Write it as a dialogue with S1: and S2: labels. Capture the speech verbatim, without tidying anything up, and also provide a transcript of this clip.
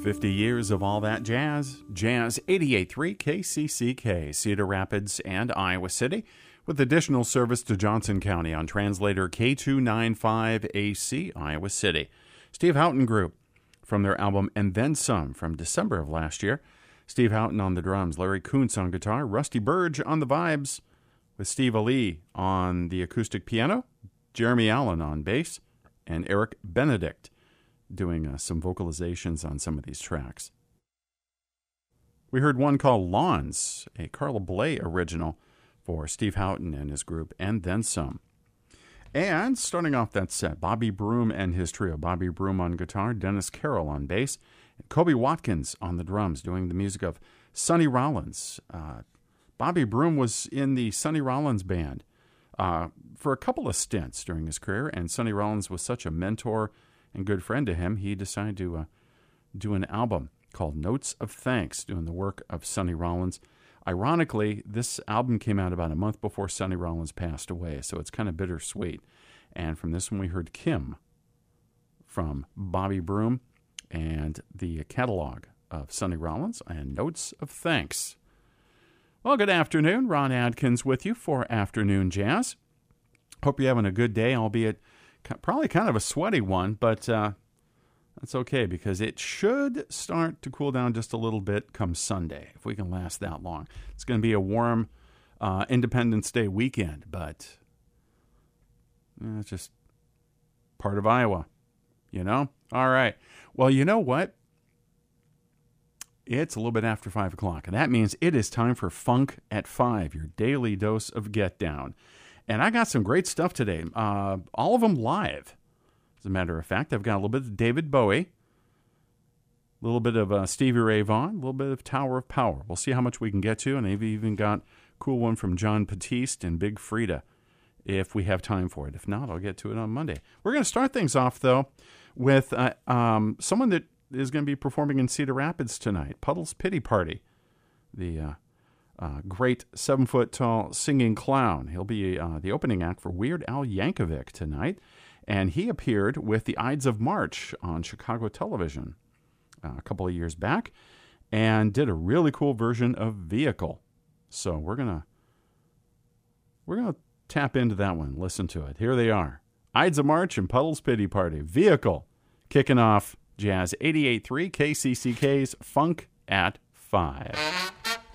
S1: fifty years of all that jazz. Jazz eighty-eight point three K C C K, Cedar Rapids and Iowa City, with additional service to Johnson County on translator K two ninety-five A C, Iowa City. Steve Houghton Group from their album And Then Some from December of last year. Steve Houghton on the drums, Larry Kuntz on guitar, Rusty Burge on the vibes, with Steve Ali on the acoustic piano, Jeremy Allen on bass, and Eric Benedict doing uh, some vocalizations on some of these tracks. We heard one called Lawns, a Carla Bley original for Steve Houghton and his group, And Then Some. And starting off that set, Bobby Broom and his trio. Bobby Broom on guitar, Dennis Carroll on bass, and Kobe Watkins on the drums, doing the music of Sonny Rollins. Uh, Bobby Broom was in the Sonny Rollins band uh, for a couple of stints during his career, and Sonny Rollins was such a mentor and good friend to him, he decided to uh, do an album called Notes of Thanks, doing the work of Sonny Rollins. Ironically, this album came out about a month before Sonny Rollins passed away, so it's kind of bittersweet. And from this one, we heard Kim from Bobby Broom and the catalog of Sonny Rollins and Notes of Thanks. Well, good afternoon. Ron Adkins with you for Afternoon Jazz. Hope you're having a good day, albeit probably kind of a sweaty one, but uh, that's okay because it should start to cool down just a little bit come Sunday, if we can last that long. It's going to be a warm uh, Independence Day weekend, but eh, it's just part of Iowa, you know? All right. Well, you know what? It's a little bit after five o'clock, and that means it is time for Funk at five, your daily dose of Get Down. And I got some great stuff today, uh, all of them live. As a matter of fact, I've got a little bit of David Bowie, a little bit of uh, Stevie Ray Vaughan, a little bit of Tower of Power. We'll see how much we can get to, and I've even got a cool one from John Batiste and Big Frida, if we have time for it. If not, I'll get to it on Monday. We're going to start things off, though, with uh, um, someone that is going to be performing in Cedar Rapids tonight, Puddle's Pity Party, the uh, uh, great seven-foot-tall singing clown. He'll be uh, the opening act for Weird Al Yankovic tonight, and he appeared with the Ides of March on Chicago television uh, a couple of years back and did a really cool version of Vehicle. So we're going to we're going to tap into that one, listen to it. Here they are. Ides of March and Puddle's Pity Party. Vehicle, kicking off Jazz eighty-eight point three K C C K's Funk at five.